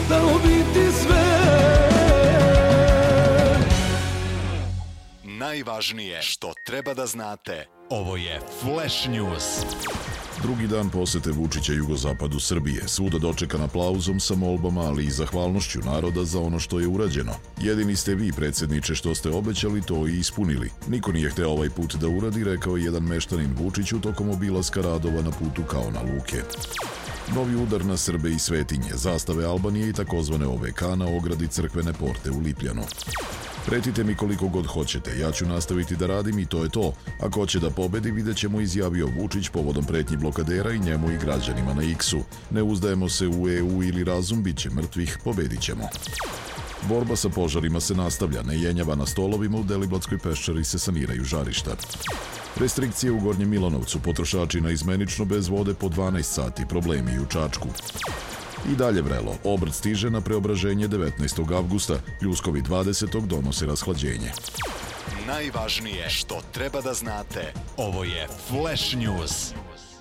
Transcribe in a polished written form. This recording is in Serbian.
dao bi ti sve. Najvažnije što treba da znate, ovo je Flash News. Drugi dan posete Vučića jugozapadu Srbije, svuda dočekan aplauzom sa molbama, ali i zahvalnošću naroda za ono što je urađeno. Jedini ste vi, predsjedniče, što ste obećali, to i ispunili. Niko nije hteo ovaj put da uradi, rekao je jedan meštanin Vučiću tokom obilaska radova na putu kao na luke. Novi udar na Srbe i svetinje, zastave Albanije i takozvane OVK na ogradi crkvene porte u Lipljanu. Pretite mi koliko god hoćete, ja ću nastaviti da radim i to je to. Ako hoće da pobedi, vidjet ćemo, izjavio Vučić povodom pretnji blokadera i njemu i građanima na X-u. Ne uzdajemo se u EU ili razum, bit će mrtvih, pobedit ćemo. Borba sa požarima se nastavlja, nejenjava na stolovima, u Deliblatskoj peščari se saniraju žarišta. Restrikcije u Gornjem Milanovcu, potrošači naizmenično bez vode po 12 sati, problemi i u Čačku. I dalje vrelo, obrt stiže na Preobraženje 19. avgusta, pljuskovi 20. donose rashlađenje. Najvažnije što treba da znate, ovo je Flash News.